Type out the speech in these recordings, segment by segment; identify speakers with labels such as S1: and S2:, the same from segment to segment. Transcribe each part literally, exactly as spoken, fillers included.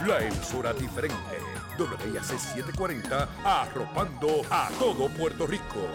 S1: la emisora diferente. W I A C setecientos cuarenta, arropando a todo Puerto Rico.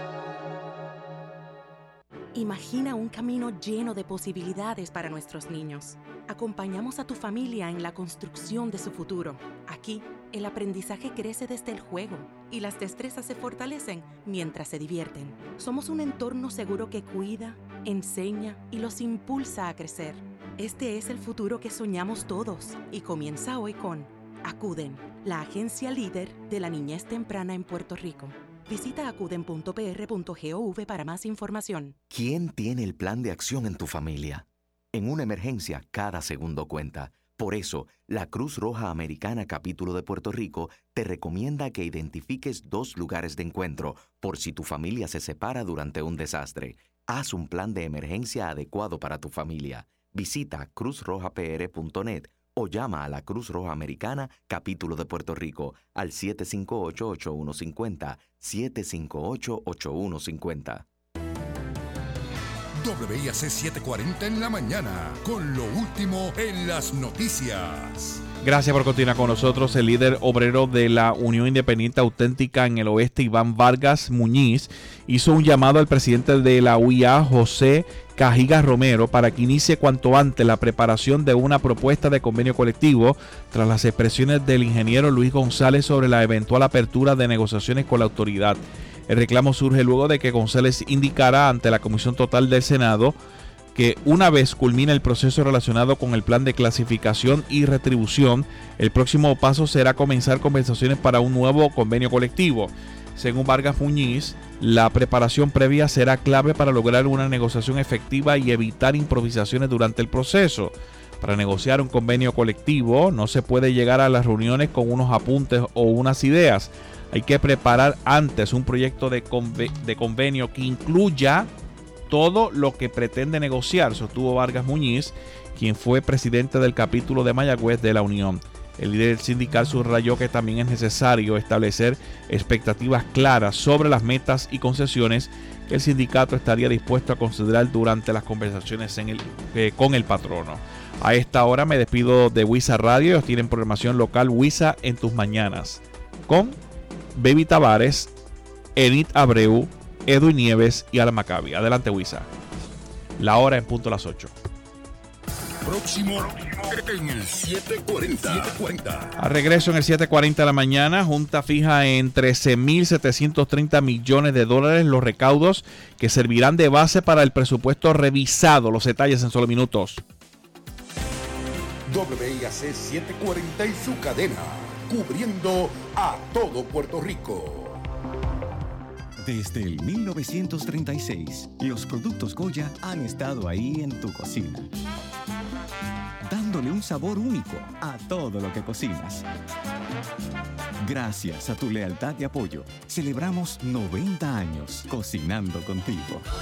S2: Imagina un camino lleno de posibilidades para nuestros niños. Acompañamos a tu familia en la construcción de su futuro. Aquí, el aprendizaje crece desde el juego y las destrezas se fortalecen mientras se divierten. Somos un entorno seguro que cuida, enseña y los impulsa a crecer. Este es el futuro que soñamos todos y comienza hoy con Acuden, la agencia líder de la niñez temprana en Puerto Rico. Visita acuden punto p r punto gov para más información.
S3: ¿Quién tiene el plan de acción en tu familia? En una emergencia, cada segundo cuenta. Por eso, la Cruz Roja Americana Capítulo de Puerto Rico te recomienda que identifiques dos lugares de encuentro por si tu familia se separa durante un desastre. Haz un plan de emergencia adecuado para tu familia. Visita cruz roja p r punto net o llama a la Cruz Roja Americana Capítulo de Puerto Rico al siete cinco ocho, ocho uno cinco cero, siete cinco ocho, ocho uno cinco cero.
S1: W I A C setecientos cuarenta en la mañana, con lo último en las noticias.
S4: Gracias por continuar con nosotros. El líder obrero de la Unión Independiente Auténtica en el Oeste, Iván Vargas Muñiz, hizo un llamado al presidente de la U I A, José Cajigas Romero, para que inicie cuanto antes la preparación de una propuesta de convenio colectivo tras las expresiones del ingeniero Luis González sobre la eventual apertura de negociaciones con la autoridad. El reclamo surge luego de que González indicara ante la Comisión Total del Senado que una vez culmine el proceso relacionado con el plan de clasificación y retribución, el próximo paso será comenzar conversaciones para un nuevo convenio colectivo. Según Vargas Muñiz, la preparación previa será clave para lograr una negociación efectiva y evitar improvisaciones durante el proceso. Para negociar un convenio colectivo no se puede llegar a las reuniones con unos apuntes o unas ideas. Hay que preparar antes un proyecto de, conve- de convenio que incluya todo lo que pretende negociar, sostuvo Vargas Muñiz, quien fue presidente del capítulo de Mayagüez de la Unión. El líder sindical subrayó que también es necesario establecer expectativas claras sobre las metas y concesiones que el sindicato estaría dispuesto a considerar durante las conversaciones en el, eh, con el patrono. A esta hora me despido de WISA Radio. Ellos tienen programación local WISA en tus mañanas con Baby Tavares, Enid Abreu, Edwin Nieves y Alma Maccabi. Adelante, WISA. La hora en punto a las ocho.
S1: Próximo en el setecientos cuarenta.
S4: A regreso en el setecientos cuarenta de la mañana, Junta fija en trece mil setecientos treinta millones de dólares los recaudos que servirán de base para el presupuesto revisado. Los detalles en solo minutos.
S1: W I A C setecientos cuarenta y su cadena, cubriendo a todo Puerto Rico.
S5: Desde el mil novecientos treinta y seis, los productos Goya han estado ahí en tu cocina, dándole un sabor único a todo lo que cocinas. Gracias a tu lealtad y apoyo, celebramos noventa años cocinando contigo.